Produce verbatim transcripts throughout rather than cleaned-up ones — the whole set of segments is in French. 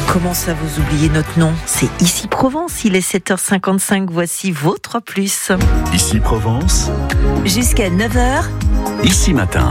Comment ça vous oubliez notre nom? C'est Ici Provence, il est sept heures cinquante-cinq, voici vos trois plus. Ici Provence, jusqu'à neuf heures. Ici Matin.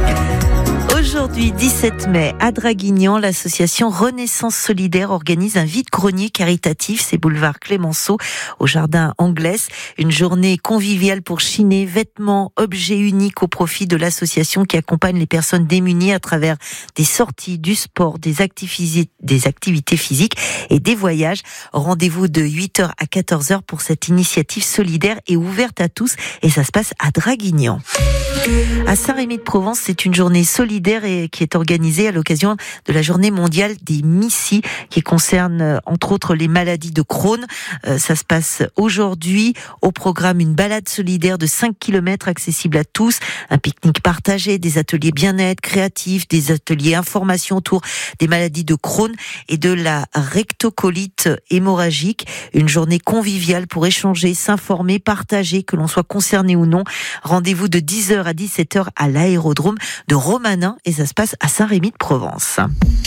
Aujourd'hui, dix-sept mai, à Draguignan, l'association Renaissance Solidaire organise un vide-grenier caritatif, c'est boulevard Clémenceau, au jardin Anglès. Une journée conviviale pour chiner vêtements, objets uniques au profit de l'association qui accompagne les personnes démunies à travers des sorties, du sport, des activités, des activités physiques et des voyages. Rendez-vous de huit heures à quatorze heures pour cette initiative solidaire et ouverte à tous, et ça se passe à Draguignan. À Saint-Rémy-de-Provence, c'est une journée solidaire et qui est organisée à l'occasion de la journée mondiale des MISI, qui concerne entre autres les maladies de Crohn. Euh, ça se passe aujourd'hui. Au programme, une balade solidaire de cinq kilomètres accessible à tous, un pique-nique partagé, des ateliers bien-être créatifs, des ateliers information autour des maladies de Crohn et de la rectocolite hémorragique. Une journée conviviale pour échanger, s'informer, partager, que l'on soit concerné ou non. Rendez-vous de dix heures à dix-sept heures à l'aérodrome de Romanin, et ça se passe à Saint-Rémy-de-Provence.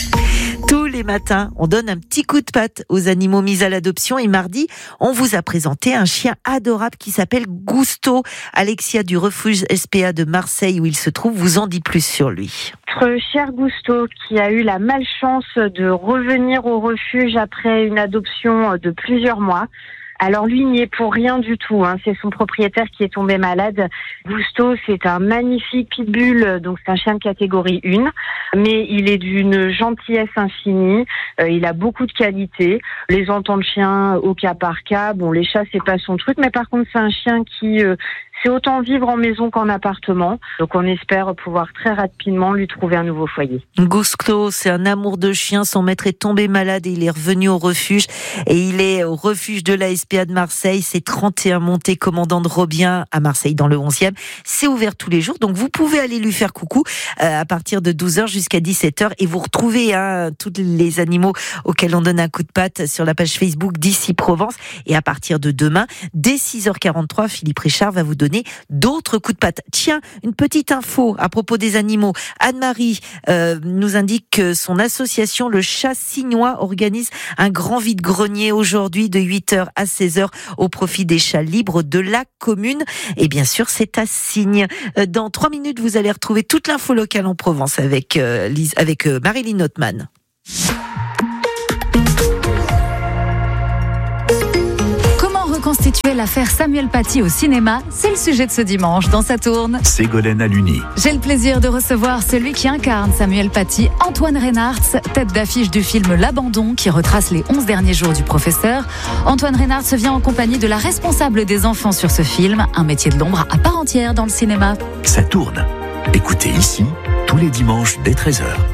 Tous les matins, on donne un petit coup de patte aux animaux mis à l'adoption, et mardi, on vous a présenté un chien adorable qui s'appelle Gusto. Alexia du refuge S P A de Marseille où il se trouve vous en dit plus sur lui. Notre cher Gusto qui a eu la malchance de revenir au refuge après une adoption de plusieurs mois. Alors lui, il n'y est pour rien du tout, hein. C'est son propriétaire qui est tombé malade. Gusto, c'est un magnifique pitbull, donc c'est un chien de catégorie un, mais il est d'une gentillesse infinie, euh, il a beaucoup de qualités. Les entends de chien au cas par cas, bon, les chats, c'est pas son truc, mais par contre, c'est un chien qui... Euh, C'est autant vivre en maison qu'en appartement. Donc on espère pouvoir très rapidement lui trouver un nouveau foyer. Gusto, c'est un amour de chien. Son maître est tombé malade et il est revenu au refuge. Et il est au refuge de l'A S P A de Marseille. C'est trente et un montée commandant de Robien à Marseille dans le onzième. C'est ouvert tous les jours. Donc vous pouvez aller lui faire coucou euh, à partir de douze heures jusqu'à dix-sept heures. Et vous retrouvez hein, tous les animaux auxquels on donne un coup de patte sur la page Facebook d'Ici Provence. Et à partir de demain, dès six heures quarante-trois, Philippe Richard va vous donner d'autres coups de patte. Tiens, une petite info à propos des animaux. Anne-Marie euh, nous indique que son association, le Chat Signois, organise un grand vide-grenier aujourd'hui de huit heures à seize heures au profit des chats libres de la commune. Et bien sûr, c'est à Signes. Dans trois minutes, vous allez retrouver toute l'info locale en Provence avec, euh, Lise, avec euh, Marilyn Notman. Reconstituer l'affaire Samuel Paty au cinéma, c'est le sujet de ce dimanche dans Sa Tourne. Ségolène Aluni. J'ai le plaisir de recevoir celui qui incarne Samuel Paty, Antoine Reynartz, tête d'affiche du film L'Abandon qui retrace les onze derniers jours du professeur. Antoine Reynartz vient en compagnie de la responsable des enfants sur ce film, un métier de l'ombre à part entière dans le cinéma. Ça tourne. Écoutez ici, tous les dimanches dès treize heures.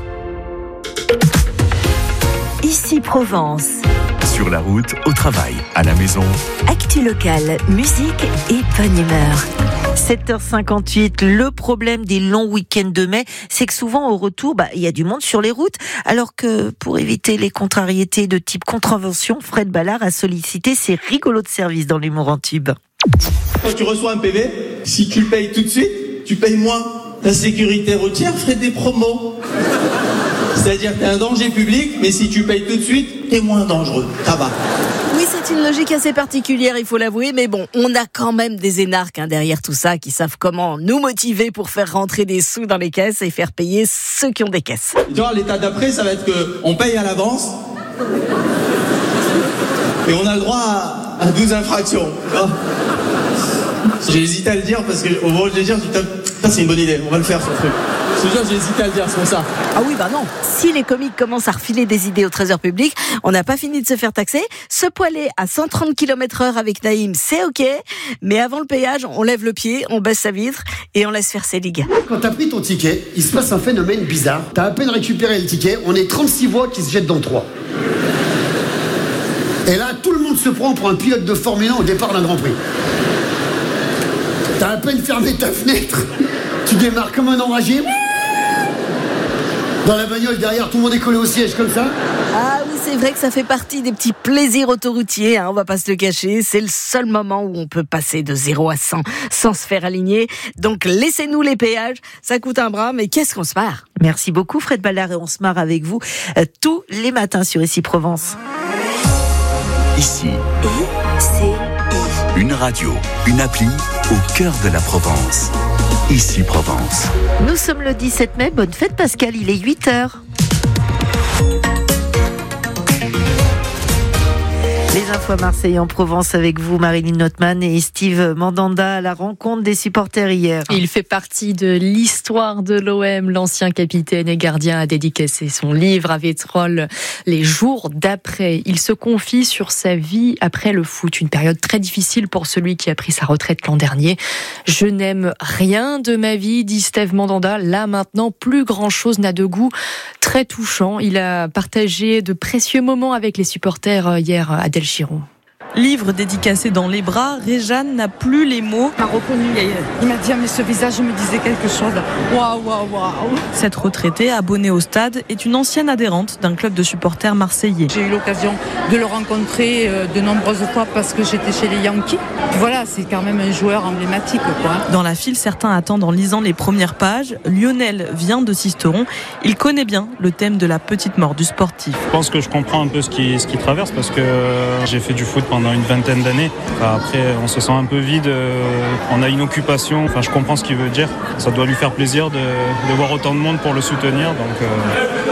Ici Provence. Sur la route, au travail, à la maison. Actu locale, musique et bonne humeur. sept heures cinquante-huit, le problème des longs week-ends de mai, c'est que souvent au retour, bah, il y a du monde sur les routes, alors que pour éviter les contrariétés de type contravention, Fred Ballard a sollicité ses rigolos de service dans l'humour en tube. Quand tu reçois un P V, si tu le payes tout de suite, tu payes moins. La sécurité routière ferait des promos. C'est-à-dire que t'es un danger public, mais si tu payes tout de suite, t'es moins dangereux. Ça va. Oui, c'est une logique assez particulière, il faut l'avouer, mais bon, on a quand même des énarques hein, derrière tout ça qui savent comment nous motiver pour faire rentrer des sous dans les caisses et faire payer ceux qui ont des caisses. Tu vois, l'état d'après, ça va être qu'on paye à l'avance et on a le droit à, à douze infractions. J'ai hésité à le dire parce qu'au moment où je vais dire, ça c'est une bonne idée, on va le faire ce truc. C'est sûr, j'ai hésité à le dire, c'est pour ça. Ah oui, bah non. Si les comiques commencent à refiler des idées au trésor public, on n'a pas fini de se faire taxer. Se poiler à cent trente kilomètres heure avec Naïm, c'est ok. Mais avant le payage, on lève le pied, on baisse sa vitre et on laisse faire ses ligues. Quand t'as pris ton ticket, il se passe un phénomène bizarre. T'as à peine récupéré le ticket, on est trente-six voix qui se jettent dans trois. Et là, tout le monde se prend pour un pilote de Formule un au départ d'un Grand Prix. T'as à peine fermé ta fenêtre, tu démarres comme un enragé. Dans la bagnole derrière, tout le monde est collé au siège comme ça. Ah oui, c'est vrai que ça fait partie des petits plaisirs autoroutiers, hein, on va pas se le cacher. C'est le seul moment où on peut passer de zéro à cent sans se faire aligner. Donc laissez-nous les péages, ça coûte un bras, mais qu'est-ce qu'on se marre. Merci beaucoup Fred Ballard et on se marre avec vous euh, tous les matins sur Ici Provence. Ici, Et c'est une radio, une appli au cœur de la Provence. Ici Provence. Nous sommes le dix-sept mai, bonne fête Pascal, il est huit heures. Les infos à Marseille en Provence avec vous, Marilyn Notman et Steve Mandanda à la rencontre des supporters hier. Il fait partie de l'histoire de l'O M. L'ancien capitaine et gardien a dédicacé son livre à Vétrolles les jours d'après. Il se confie sur sa vie après le foot, une période très difficile pour celui qui a pris sa retraite l'an dernier. Je n'aime rien de ma vie, dit Steve Mandanda. Là maintenant, plus grand chose n'a de goût. Très touchant. Il a partagé de précieux moments avec les supporters hier à Del Chiron. Livre dédicacé dans les bras, Réjeanne n'a plus les mots. Il m'a reconnu, il m'a dit, mais ce visage me disait quelque chose. Waouh, waouh, waouh. Cette retraitée, abonnée au stade, est une ancienne adhérente d'un club de supporters marseillais. J'ai eu l'occasion de le rencontrer de nombreuses fois parce que j'étais chez les Yankees. Voilà, c'est quand même un joueur emblématique, quoi. Dans la file, certains attendent en lisant les premières pages. Lionel vient de Sisteron. Il connaît bien le thème de la petite mort du sportif. Je pense que je comprends un peu ce qu'il ce qui traverse parce que j'ai fait du foot pendant une vingtaine d'années. Enfin, après, on se sent un peu vide, on a une occupation. Enfin, je comprends ce qu'il veut dire. Ça doit lui faire plaisir de, de voir autant de monde pour le soutenir. Donc, euh...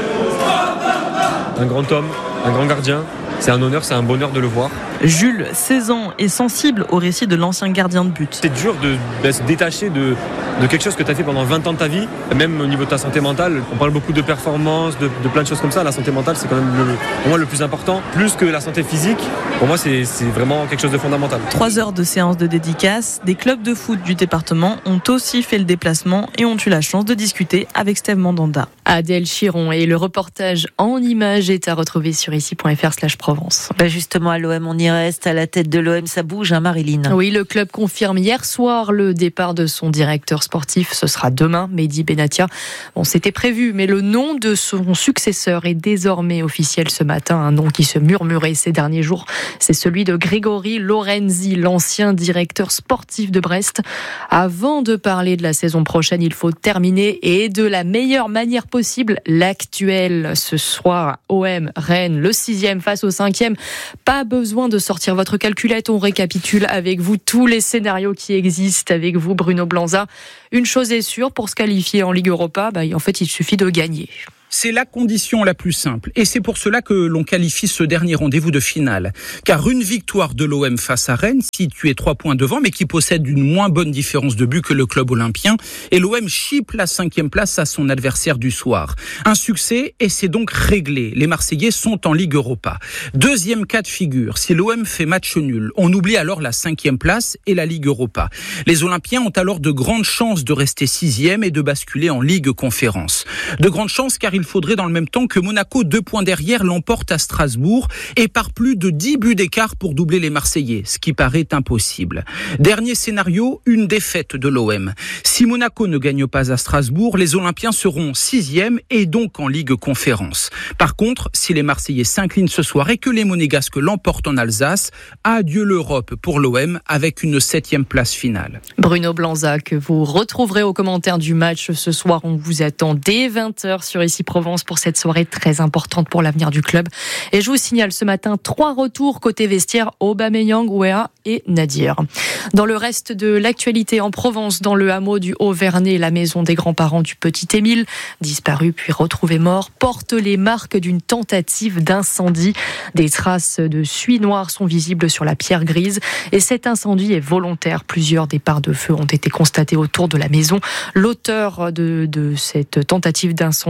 Un grand homme, un grand gardien. C'est un honneur, c'est un bonheur de le voir. Jules, seize ans, est sensible au récit de l'ancien gardien de but. C'est dur de, de se détacher de, de quelque chose que tu as fait pendant vingt ans de ta vie, même au niveau de ta santé mentale. On parle beaucoup de performance, de, de plein de choses comme ça. La santé mentale, c'est quand même le, pour moi le plus important. Plus que la santé physique, pour moi, c'est, c'est vraiment quelque chose de fondamental. Trois heures de séance de dédicace. Des clubs de foot du département ont aussi fait le déplacement et ont eu la chance de discuter avec Steve Mandanda. Adèle Chiron, et le reportage en images est à retrouver sur ici point f r slash Provence. Bah justement, à l'O M, on y reste. À la tête de l'O M, ça bouge, hein, Marilyn? Oui, le club confirme hier soir le départ de son directeur sportif. Ce sera demain, Mehdi Benatia. Bon, c'était prévu, mais le nom de son successeur est désormais officiel ce matin. Un nom qui se murmurait ces derniers jours, c'est celui de Grégory Lorenzi, l'ancien directeur sportif de Brest. Avant de parler de la saison prochaine, il faut terminer, et de la meilleure manière possible, l'actuel. Ce soir, O M Rennes, le sixième face au cinquième. Pas besoin de sortir votre calculette, on récapitule avec vous tous les scénarios qui existent avec vous, Bruno Blanza. Une chose est sûre, pour se qualifier en Ligue Europa, bah, en fait, il suffit de gagner. C'est la condition la plus simple. Et c'est pour cela que l'on qualifie ce dernier rendez-vous de finale. Car une victoire de l'O M face à Rennes, située trois points devant, mais qui possède une moins bonne différence de but que le club olympien, et l'O M chipe la cinquième place à son adversaire du soir. Un succès, et c'est donc réglé. Les Marseillais sont en Ligue Europa. Deuxième cas de figure, si l'O M fait match nul, on oublie alors la cinquième place et la Ligue Europa. Les Olympiens ont alors de grandes chances de rester sixième et de basculer en Ligue Conférence. De grandes chances car il faudrait dans le même temps que Monaco, deux points derrière, l'emporte à Strasbourg et par plus de dix buts d'écart pour doubler les Marseillais, ce qui paraît impossible. Dernier scénario, une défaite de l'O M. Si Monaco ne gagne pas à Strasbourg, les Olympiens seront sixième et donc en Ligue Conférence. Par contre, si les Marseillais s'inclinent ce soir et que les Monégasques l'emportent en Alsace, adieu l'Europe pour l'O M avec une septième place finale. Bruno Blanza, que vous retrouverez aux commentaires du match ce soir. On vous attend dès vingt heures sur Ici Provence pour cette soirée très importante pour l'avenir du club. Et je vous signale ce matin trois retours côté vestiaire: Aubameyang, Weah et Nadir. Dans le reste de l'actualité en Provence, dans le hameau du Haut-Vernay, la maison des grands-parents du petit Émile, disparu puis retrouvé mort, porte les marques d'une tentative d'incendie. Des traces de suie noire sont visibles sur la pierre grise et cet incendie est volontaire. Plusieurs départs de feu ont été constatés autour de la maison. L'auteur de, de cette tentative d'incendie a été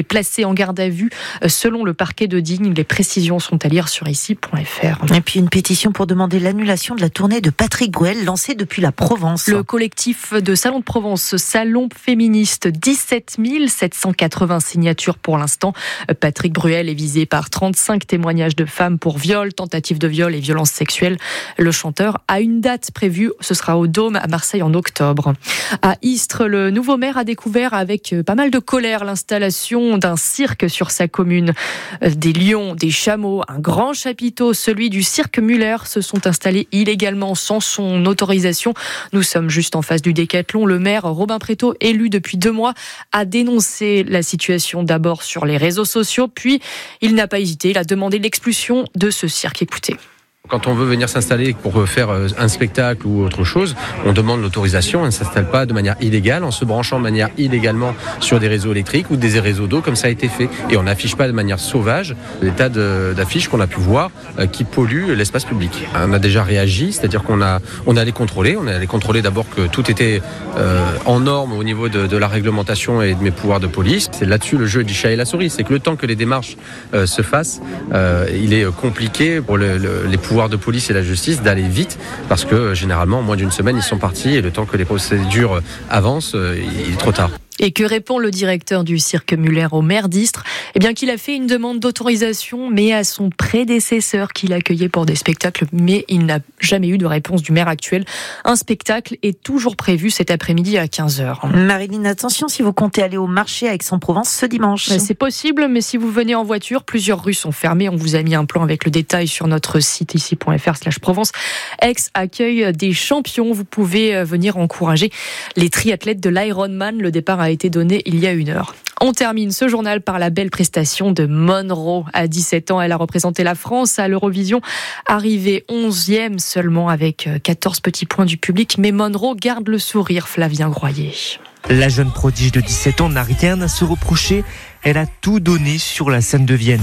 placé en garde à vue selon le parquet de Digne. Les précisions sont à lire sur ici point f r. Et puis une pétition pour demander l'annulation de la tournée de Patrick Bruel lancée depuis la Provence. Le collectif de Salon de Provence, Salon féministe, dix-sept mille sept cent quatre-vingts signatures pour l'instant. Patrick Bruel est visé par trente-cinq témoignages de femmes pour viol, tentative de viol et violences sexuelles. Le chanteur a une date prévue, ce sera au Dôme à Marseille en octobre. À Istres, le nouveau maire a découvert avec pas mal de colère l'installation d'un cirque sur sa commune. Des lions, des chameaux, un grand chapiteau, celui du cirque Muller, se sont installés illégalement sans son autorisation. Nous sommes juste en face du Décathlon. Le maire Robin Prétot, élu depuis deux mois, a dénoncé la situation d'abord sur les réseaux sociaux, puis il n'a pas hésité, il a demandé l'expulsion de ce cirque. Écoutez. Quand on veut venir s'installer pour faire un spectacle ou autre chose, on demande l'autorisation, on ne s'installe pas de manière illégale, en se branchant de manière illégalement sur des réseaux électriques ou des réseaux d'eau comme ça a été fait. Et on n'affiche pas de manière sauvage des tas de, d'affiches qu'on a pu voir euh, qui polluent l'espace public. On a déjà réagi, c'est-à-dire qu'on a, on a allé contrôler, on a allé contrôler d'abord que tout était euh, en norme au niveau de, de la réglementation et de mes pouvoirs de police. C'est là-dessus le jeu du chat et la souris, c'est que le temps que les démarches euh, se fassent, euh, il est compliqué pour le, le, les pouvoirs de police et la justice d'aller vite parce que généralement en moins d'une semaine ils sont partis et le temps que les procédures avancent, il est trop tard. Et que répond le directeur du cirque Muller au maire d'Istres ? Eh bien qu'il a fait une demande d'autorisation, mais à son prédécesseur qu'il accueillait pour des spectacles, mais il n'a jamais eu de réponse du maire actuel. Un spectacle est toujours prévu cet après-midi à quinze heures. Marilyn, attention si vous comptez aller au marché à Aix-en-Provence ce dimanche. C'est possible, mais si vous venez en voiture, plusieurs rues sont fermées. On vous a mis un plan avec le détail sur notre site ici point f r slash Provence. Aix accueille des champions. Vous pouvez venir encourager les triathlètes de l'Ironman. Le départ a été donné il y a une heure. On termine ce journal par la belle prestation de Monroe. À dix-sept ans, elle a représenté la France à l'Eurovision, arrivée onzième seulement avec quatorze petits points du public. Mais Monroe garde le sourire, Flavien Groyer. La jeune prodige de dix-sept ans n'a rien à se reprocher. Elle a tout donné sur la scène de Vienne.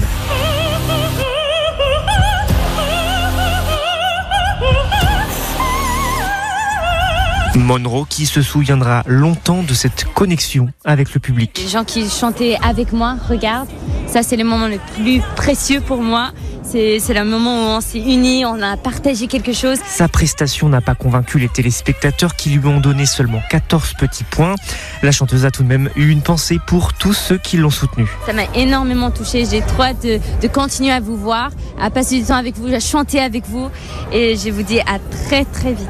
Monroe qui se souviendra longtemps de cette connexion avec le public. Les gens qui chantaient avec moi, regarde, ça c'est le moment le plus précieux pour moi. C'est, c'est le moment où on s'est unis, on a partagé quelque chose. Sa prestation n'a pas convaincu les téléspectateurs qui lui ont donné seulement quatorze petits points. La chanteuse a tout de même eu une pensée pour tous ceux qui l'ont soutenue. Ça m'a énormément touchée. J'ai trop hâte de, de continuer à vous voir, à passer du temps avec vous, à chanter avec vous. Et je vous dis à très très vite.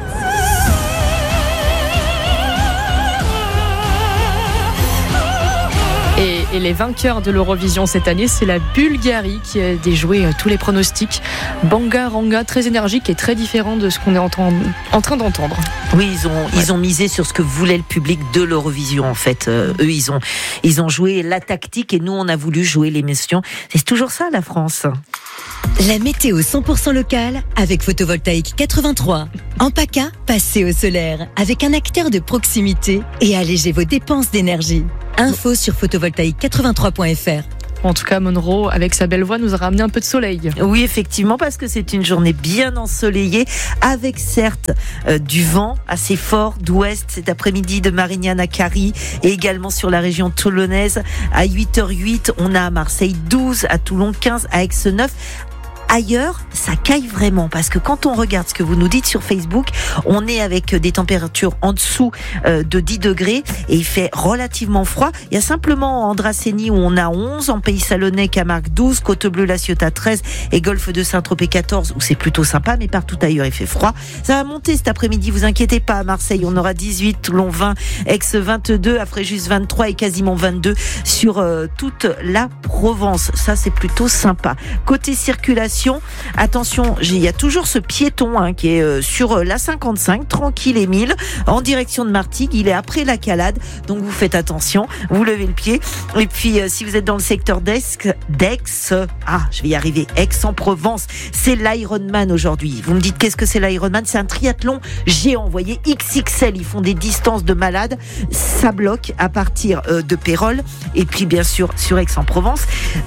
Et, et les vainqueurs de l'Eurovision cette année, c'est la Bulgarie qui a déjoué tous les pronostics. Banga Ranga, très énergique et très différent de ce qu'on est en, en train d'entendre. Oui, ils ont, ouais. ils ont misé sur ce que voulait le public de l'Eurovision en fait. Euh, eux, ils ont, ils ont joué la tactique et nous, on a voulu jouer l'émotion. C'est toujours ça, la France. La météo cent pour cent locale avec Photovoltaïque quatre-vingt-trois. En PACA, passez au solaire avec un acteur de proximité et allégez vos dépenses d'énergie. Info sur photovoltaïque quatre-vingt-trois point f r. En tout cas, Monroe, avec sa belle voix, nous a ramené un peu de soleil. Oui, effectivement, parce que c'est une journée bien ensoleillée, avec certes euh, du vent assez fort d'ouest cet après-midi de Marignane à Carry, et également sur la région toulonnaise. À huit heures huit, on a à Marseille douze, à Toulon quinze, à Aix neuf. Ailleurs, ça caille vraiment parce que quand on regarde ce que vous nous dites sur Facebook, on est avec des températures en dessous de dix degrés et il fait relativement froid. Il y a simplement Andrasseni où on a onze, en Pays Salonnais, Camargue douze, Côte-Bleue-La Ciotat treize et Golfe de Saint-Tropez quatorze où c'est plutôt sympa, mais partout ailleurs il fait froid. Ça va monter cet après-midi, vous inquiétez pas. À Marseille, on aura dix-huit, Toulon vingt, Aix vingt-deux, à Fréjus vingt-trois et quasiment vingt-deux sur euh, toute la Provence. Ça, c'est plutôt sympa. Côté circulation, attention, il y a toujours ce piéton hein, qui est euh, sur l'A cinquante-cinq, tranquille Émile, en direction de Martigues. Il est après la Calade, donc vous faites attention, vous levez le pied. Et puis, euh, si vous êtes dans le secteur d'Aix, d'Aix, ah, je vais y arriver, Aix-en-Provence, c'est l'Ironman aujourd'hui. Vous me dites, qu'est-ce que c'est l'Ironman ? C'est un triathlon géant, vous voyez, X X L. Ils font des distances de malades. Ça bloque à partir euh, de Pérols. Et puis, bien sûr, sur Aix-en-Provence. Oui,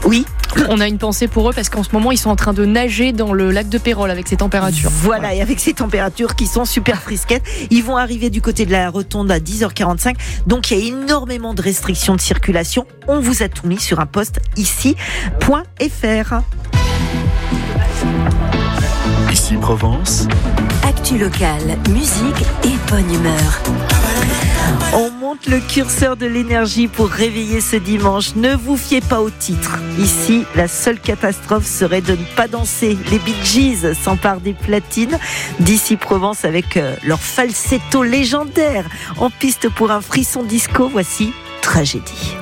On a une pensée pour eux parce qu'en ce moment, ils sont en train de nager dans le lac de Pérol avec ces températures. Voilà, voilà. Et avec ces températures qui sont super frisquettes, ils vont arriver du côté de la rotonde à dix heures quarante-cinq. Donc, il y a énormément de restrictions de circulation. On vous a tout mis sur un post ici point f r. Ici Provence. Actu locale, musique et bonne humeur. On monte le curseur de l'énergie pour réveiller ce dimanche. Ne vous fiez pas au titre. Ici, la seule catastrophe serait de ne pas danser. Les Bee Gees s'emparent des platines d'ici Provence avec leur falsetto légendaire en piste pour un frisson disco. Voici Tragédie.